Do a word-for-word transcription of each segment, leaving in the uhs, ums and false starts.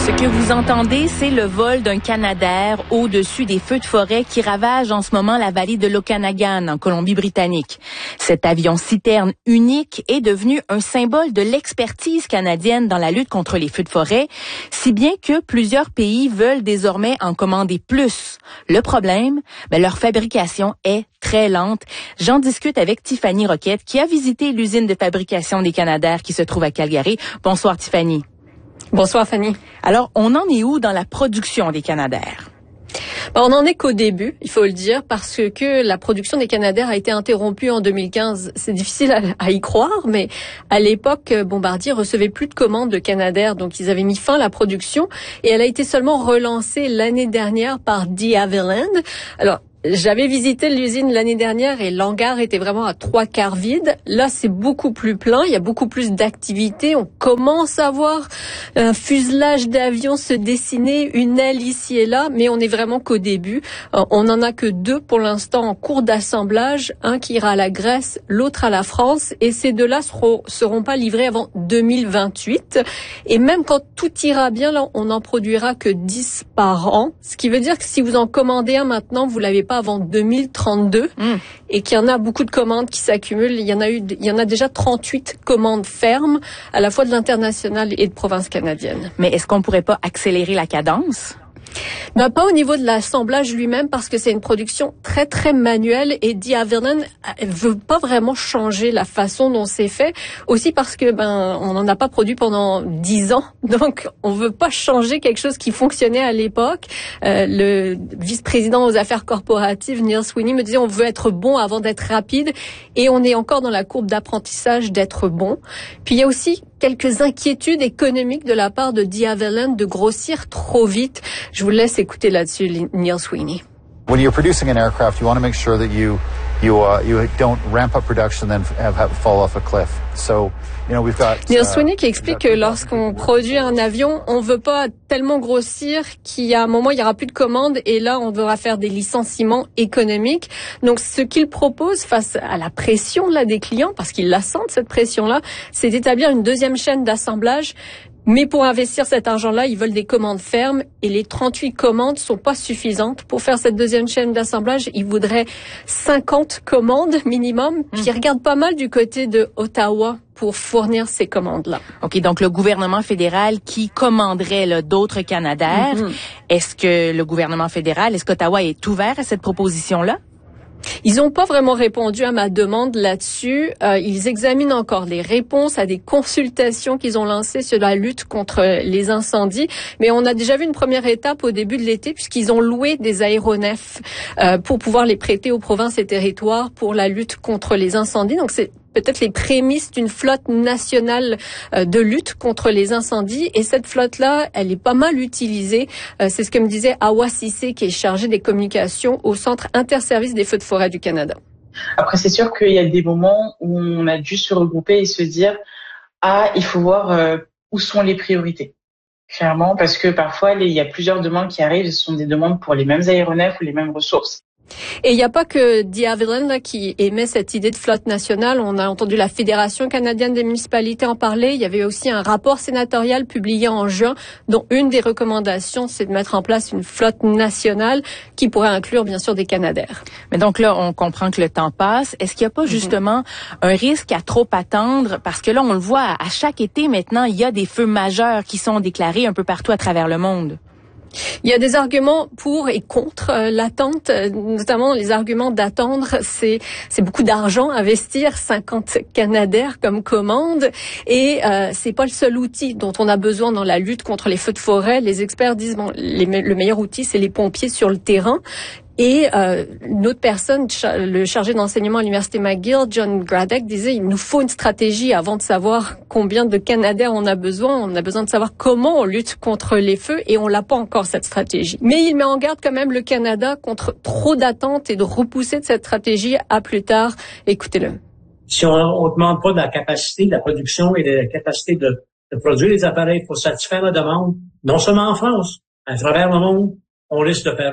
Ce que vous entendez, c'est le vol d'un Canadair au-dessus des feux de forêt qui ravagent en ce moment la vallée de l'Okanagan en Colombie-Britannique. Cet avion citerne unique est devenu un symbole de l'expertise canadienne dans la lutte contre les feux de forêt, si bien que plusieurs pays veulent désormais en commander plus. Le problème, ben, leur fabrication est très lente. J'en discute avec Tiffany Roquette qui a visité l'usine de fabrication des Canadair qui se trouve à Calgary. Bonsoir Tiffany. Bonsoir Fanny. Alors, on en est où dans la production des Canadair? Ben, on en est qu'au début, il faut le dire, parce que la production des Canadair a été interrompue en deux mille quinze. C'est difficile à, à y croire, mais à l'époque, Bombardier recevait plus de commandes de Canadair, donc ils avaient mis fin à la production et elle a été seulement relancée l'année dernière par De Havilland. Alors, j'avais visité l'usine l'année dernière et l'hangar était vraiment à trois quarts vide. Là, c'est beaucoup plus plein. Il y a beaucoup plus d'activités. On commence à voir un fuselage d'avions se dessiner, une aile ici et là, mais on est vraiment qu'au début. On n'en a que deux pour l'instant en cours d'assemblage. Un qui ira à la Grèce, l'autre à la France. Et ces deux-là seront, seront pas livrés avant deux mille vingt-huit. Et même quand tout ira bien, là, on n'en produira que dix par an. Ce qui veut dire que si vous en commandez un maintenant, vous l'avez pas avant deux mille trente-deux mmh. et qu'il y en a beaucoup de commandes qui s'accumulent. Il y en a eu, il y en a déjà trente-huit commandes fermes à la fois de l'international et de province canadienne. Mais est-ce qu'on pourrait pas accélérer la cadence? Ben, pas au niveau de l'assemblage lui-même parce que c'est une production très très manuelle et De Havilland veut pas vraiment changer la façon dont c'est fait. Aussi parce que ben on n'en a pas produit pendant dix ans, donc on veut pas changer quelque chose qui fonctionnait à l'époque. Euh, le vice-président aux affaires corporatives Neil Sweeney me disait on veut être bon avant d'être rapide et on est encore dans la courbe d'apprentissage d'être bon. Puis il y a aussi quelques inquiétudes économiques de la part de De Havilland de grossir trop vite. Je vous laisse écouter là-dessus Neil Sweeney. When you're producing an aircraft, you want to make sure that you you uh, you don't ramp up production and then have, have fall off a cliff. So, you know, we've got Neil Sweeney qui explique que lorsqu'on produit un avion, on veut pas tellement grossir qu'il y a un moment il y aura plus de commandes et là on devra faire des licenciements économiques. Donc ce qu'il propose face à la pression là des clients parce qu'ils la sentent cette pression là, c'est d'établir une deuxième chaîne d'assemblage. Mais pour investir cet argent-là, ils veulent des commandes fermes et les trente-huit commandes sont pas suffisantes pour faire cette deuxième chaîne d'assemblage. Ils voudraient cinquante commandes minimum. Puis ils regardent pas mal du côté de Ottawa pour fournir ces commandes-là. OK, donc le gouvernement fédéral qui commanderait là, d'autres Canadair. Mm-hmm. Est-ce que le gouvernement fédéral, est-ce qu'Ottawa est ouvert à cette proposition-là? Ils n'ont pas vraiment répondu à ma demande là-dessus. Euh, ils examinent encore les réponses à des consultations qu'ils ont lancées sur la lutte contre les incendies. Mais on a déjà vu une première étape au début de l'été puisqu'ils ont loué des aéronefs euh, pour pouvoir les prêter aux provinces et territoires pour la lutte contre les incendies. Donc c'est peut-être les prémices d'une flotte nationale de lutte contre les incendies. Et cette flotte-là, elle est pas mal utilisée. C'est ce que me disait Awa Cissé, qui est chargé des communications au Centre interservice des feux de forêt du Canada. Après, c'est sûr qu'il y a des moments où on a dû se regrouper et se dire « Ah, il faut voir euh, où sont les priorités ». Clairement, parce que parfois, les, il y a plusieurs demandes qui arrivent. Ce sont des demandes pour les mêmes aéronefs ou les mêmes ressources. Et il n'y a pas que De Havilland qui émet cette idée de flotte nationale. On a entendu la Fédération canadienne des municipalités en parler. Il y avait aussi un rapport sénatorial publié en juin, dont une des recommandations, c'est de mettre en place une flotte nationale qui pourrait inclure, bien sûr, des Canadair. Mais donc là, on comprend que le temps passe. Est-ce qu'il n'y a pas justement mm-hmm. un risque à trop attendre? Parce que là, on le voit, à chaque été maintenant, il y a des feux majeurs qui sont déclarés un peu partout à travers le monde. Il y a des arguments pour et contre euh, l'attente, euh, notamment les arguments d'attendre, c'est c'est beaucoup d'argent à investir, cinquante Canadair comme commande, et euh, c'est pas le seul outil dont on a besoin dans la lutte contre les feux de forêt. Les experts disent bon, les, le meilleur outil c'est les pompiers sur le terrain. Et euh, une autre personne, le chargé d'enseignement à l'Université McGill, John Gradek, disait il nous faut une stratégie avant de savoir combien de Canadair on a besoin. On a besoin de savoir comment on lutte contre les feux et on l'a pas encore cette stratégie. Mais il met en garde quand même le Canada contre trop d'attentes et de repousser de cette stratégie à plus tard. Écoutez-le. Si on ne demande pas de la capacité de la production et de la capacité de, de produire les appareils pour satisfaire la demande, non seulement en France, à travers le monde, on risque de perdre.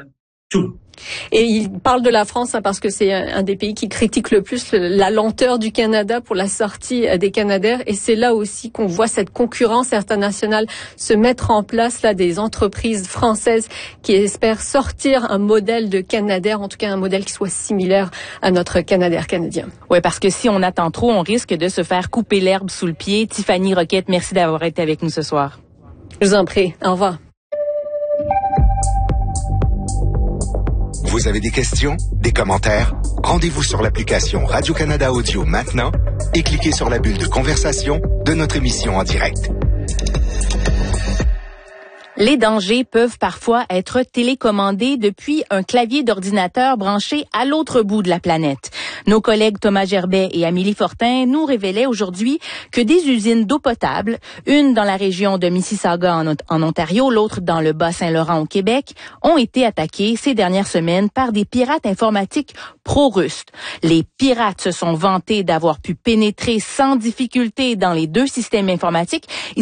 tout. Et il parle de la France hein, parce que c'est un des pays qui critique le plus la lenteur du Canada pour la sortie des Canadair. Et c'est là aussi qu'on voit cette concurrence internationale se mettre en place, là, des entreprises françaises qui espèrent sortir un modèle de Canadair, en tout cas un modèle qui soit similaire à notre Canadair canadien. Oui, parce que si on attend trop, on risque de se faire couper l'herbe sous le pied. Tiffany Roquette, merci d'avoir été avec nous ce soir. Je vous en prie. Au revoir. Vous avez des questions, des commentaires? Rendez-vous sur l'application Radio-Canada Audio maintenant et cliquez sur la bulle de conversation de notre émission en direct. Les dangers peuvent parfois être télécommandés depuis un clavier d'ordinateur branché à l'autre bout de la planète. Nos collègues Thomas Gerbet et Amélie Fortin nous révélaient aujourd'hui que des usines d'eau potable, une dans la région de Mississauga en, en Ontario, l'autre dans le Bas-Saint-Laurent au Québec, ont été attaquées ces dernières semaines par des pirates informatiques pro-russes. Les pirates se sont vantés d'avoir pu pénétrer sans difficulté dans les deux systèmes informatiques.